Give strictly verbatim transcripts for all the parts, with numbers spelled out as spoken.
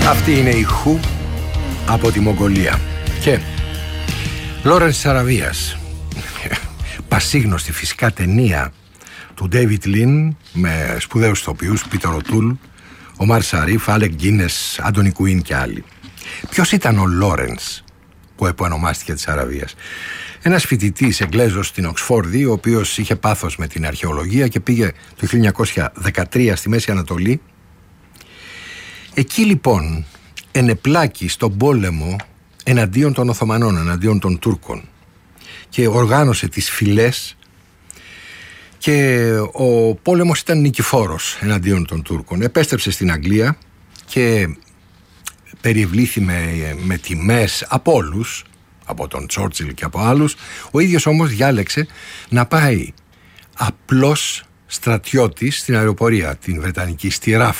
Αυτή είναι η Χου από τη Μογγολία. Και Λόρενς της Αραβίας, πασίγνωστη φυσικά ταινία του Ντέιβιτ Λιν με σπουδαίους ηθοποιούς, Πίτερ Οτούλ, Ομάρ Σαρίφ, Άλεκ Γκίνες, Άντονι Κουίν και άλλοι. Ποιος ήταν ο Λόρενς που επωνομάστηκε της Αραβίας? Ένας φοιτητής Εγγλέζος στην Οξφόρδη, ο οποίος είχε πάθος με την αρχαιολογία και πήγε το χίλια εννιακόσια δεκατρία στη Μέση Ανατολή. Εκεί λοιπόν ενεπλάκη στον πόλεμο εναντίον των Οθωμανών, εναντίον των Τούρκων, και οργάνωσε τις φυλές, και ο πόλεμος ήταν νικηφόρος εναντίον των Τούρκων. Επέστρεψε στην Αγγλία και περιευλήθη με, με τιμές από όλους, από τον Τσόρτσιλ και από άλλους. Ο ίδιος όμως διάλεξε να πάει απλός στρατιώτης στην αεροπορία, την Βρετανική, στη ΡΑΦ.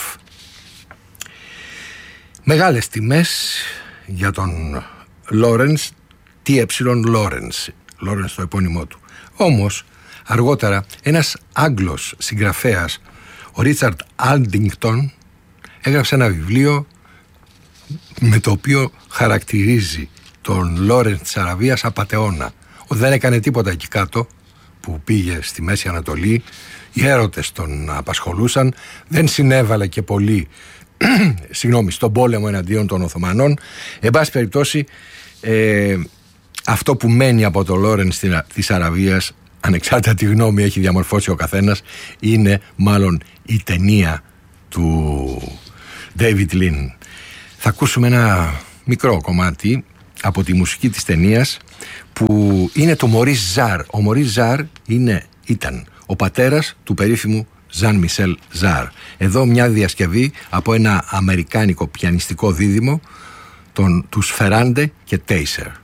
Μεγάλες τιμές για τον Λόρενς, τι ε Λόρενς, Λόρενς το επώνυμό του. Όμως αργότερα ένας Άγγλος συγγραφέας, ο Ρίτσαρντ Άντινγκτον, έγραψε ένα βιβλίο με το οποίο χαρακτηρίζει τον Λόρενς της Αραβίας απατεώνα. Ότι δεν έκανε τίποτα εκεί κάτω που πήγε στη Μέση Ανατολή, οι έρωτες τον απασχολούσαν, δεν συνέβαλε και πολύ συγγνώμη, στον πόλεμο εναντίον των Οθωμανών. Εν πάση περιπτώσει, ε, αυτό που μένει από το Λόρενς της Αραβίας, ανεξάρτητα τη γνώμη έχει διαμορφώσει ο καθένας, είναι μάλλον η ταινία του David Lean. Θα ακούσουμε ένα μικρό κομμάτι από τη μουσική της ταινίας, που είναι το Μωρίς Ζαρ. Ο Μωρίς Ζαρ είναι, ήταν ο πατέρας του περίφημου Ζαν Μισελ Ζαρ. Εδώ μια διασκευή από ένα αμερικάνικο πιανιστικό δίδυμο, τον, τους Φεράντε και Τέισερ.